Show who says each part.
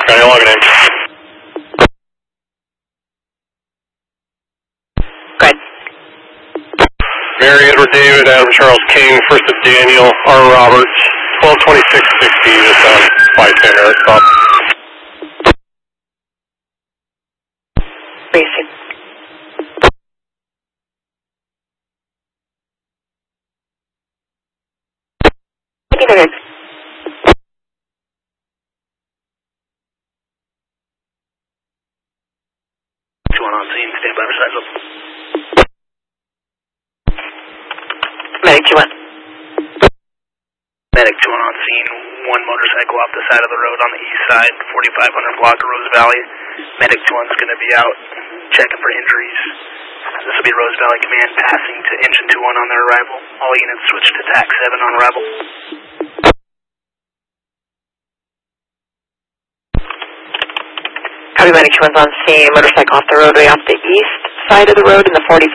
Speaker 1: County log name.
Speaker 2: Go ahead.
Speaker 1: Mary Edward David, Adam Charles King, first of Daniel R. Roberts, 122660, just bystander, stop.
Speaker 2: Racing. Negative.
Speaker 3: 2-1 on scene, stand by recital.
Speaker 2: Medic 2-1.
Speaker 3: Medic 2-1 on scene, one motorcycle off the side of the road on the east side, 4500 block of Rose Valley. Medic 2-1's going to be out checking for injuries. This will be Rose Valley Command passing to engine 2-1 on their arrival. All units switch to TAC 7 on arrival.
Speaker 2: Copy, Medic 2-1's on scene, motorcycle off the roadway off the east side of the road in the 4500